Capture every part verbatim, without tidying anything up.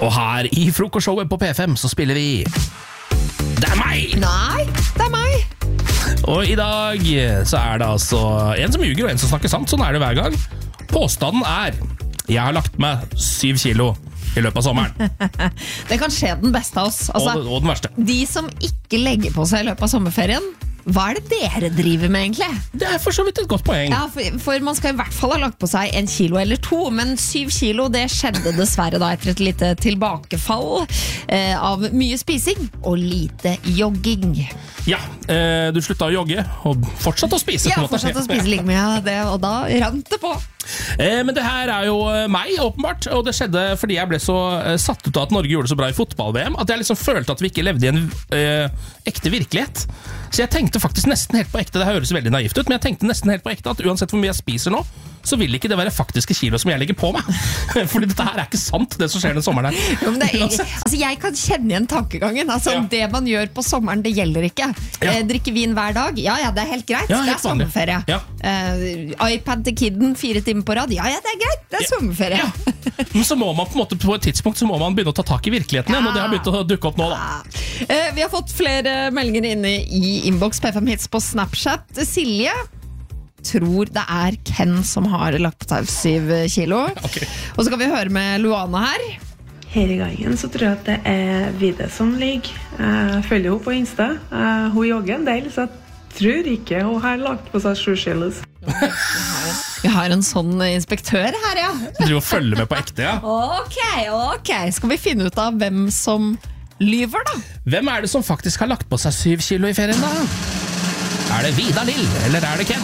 Og her i frokostshowet på P fem så spiller vi Det er meg! Nei, det er meg. Og i dag så er det altså en som ljuger og en som snakker sant. Sånn er det hver gang. Påstanden er jeg har lagt meg syv kilo i løpet av sommeren. Det kan skje den beste av oss. Altså, og, og den verste. De som ikke legger på seg i løpet av sommerferien, hva er det dere driver med egentlig? Det er for så vidt et godt poeng. Ja, for, for man skal i hvert fall ha lagt på seg en kilo eller to, men syv kilo det skjedde dessverre da etter et lite tilbakefall eh, av mye spising og lite jogging. Ja, eh, du sluttet å jogge og fortsatte å spise. Ja, fortsatte å spise like mye, det, og da rant det på. Eh, men det her er jo meg, åpenbart, og det skjedde fordi jeg ble så eh, satt ut av at Norge gjorde det så bra i fotball-V M, at jeg liksom følte at vi ikke levde i en eh, ekte virkelighet. Så jeg tenkte faktisk nesten helt på ekte, det høres veldig naivt ut, men jeg tenkte nesten helt på ekte at uansett hvor mye jeg spiser nå, så vil ikke det være faktiske kilo som jeg legger på meg. Fordi dette her er ikke sant, det som skjer den sommeren her. Jo, men det er, altså jeg kan kjenne igjen tankegangen. Altså, ja. Det man gjør på sommeren, det gjelder ikke. Ja. Eh, drikke vin hver dag, ja, ja, det er helt greit. Ja, det er helt vanlig. sommerferie. Ja. Eh, iPad til kidden, fire timer på rad, ja, ja, det er greit. Det er Ja. sommerferie. Ja. Men så må man på en måte på et tidspunkt så må man begynne å ta tak i virkeligheten igjen, og det har begynt å dukke opp nå da. Eh, vi har fått flere meldinger inne i Inbox P fem Hits på Snapchat. Silje tror det er Ken som har lagt på seg syv kilo. Okay. Og så kan vi høre med Luana her. Her i gangen så tror jeg at det er Vide som ligger. Jeg følger henne på Insta. Hun jogger en del, så jeg tror ikke hun har lagt på seg sju kilos. Vi har en sånn inspektør her, ja. Du driver og følger med på ekte, ja. Ok, ok. Skal vi finne ut av hvem som lyver, da? Hvem er det som faktisk har lagt på seg syv kilo i ferien, da? Er det Vidar Lill, eller er det Ken?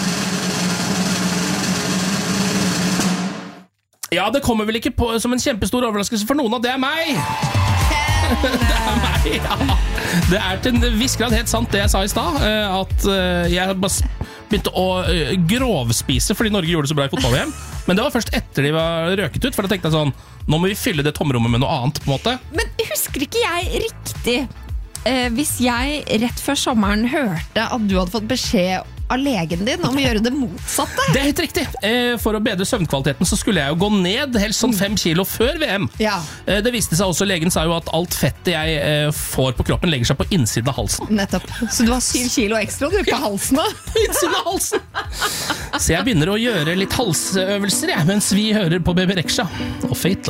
Ja, det kommer vel ikke på som en kjempestor overraskelse for noen, og det er meg! Det er meg, ja. Det er til en viss grad helt sant det jeg sa i stad, at jeg bare begynte å grovspise fordi Norge gjorde det så bra i fotball-V M. Men det var først etter de var røket ut, for da tenkte jeg sånn, nå må vi fylle det tomrommet med noe annet, på en måte. Men husker ikke jeg riktig eh, hvis jeg rett før sommeren hørte at du hadde fått beskjed av legen din om å gjøre det motsatte? Det er helt riktig. Eh, for å bedre søvnkvaliteten så skulle jeg jo gå ned helst sånn fem kilo før V M. Ja. Eh, det viste seg også, legen sa jo at alt fettet jeg eh, får på kroppen legger seg på innsiden av halsen. Nettopp. Så du har syv kilo ekstra du på halsen da? Innsiden av halsen! Så jeg begynner å gjøre litt halsøvelser jeg, mens vi hører på Baby Rexha og Faithless.